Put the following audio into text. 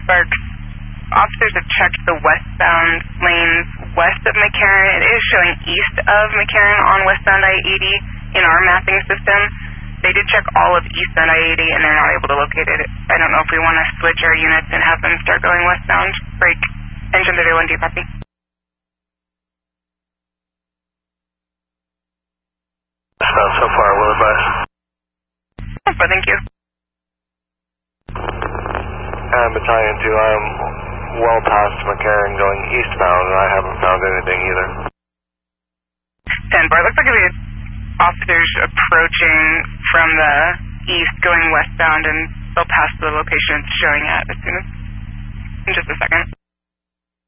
Sparks. Officers have checked the westbound lanes west of McCarran. It is showing east of McCarran on westbound I-80 in our mapping system. They did check all of eastbound I-80 and they're not able to locate it. I don't know if we want to switch our units and have them start going westbound. Break. Engine 31, do you copy? Westbound so far, will advise. But thank you. Battalion 2, I'm well past McCarran going eastbound and I haven't found anything either. 10-4, looks like we have officers approaching from the east going westbound and they'll pass the location it's showing at as soon as, in just a second.